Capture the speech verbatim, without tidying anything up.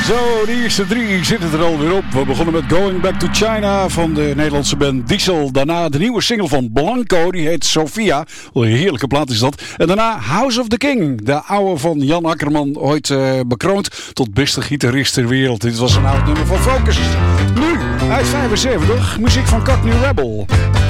Zo, de eerste drie zitten er alweer op. We begonnen met Going Back to China van de Nederlandse band Diesel. Daarna de nieuwe single van Blanco, die heet Sophia. Een heerlijke plaat is dat. En daarna House of the King, de oude van Jan Akkerman, ooit uh, bekroond tot beste gitarist ter wereld. Dit was een oud nummer van Focus. Nu, uit vijfenzeventig, muziek van Cockney Rebel.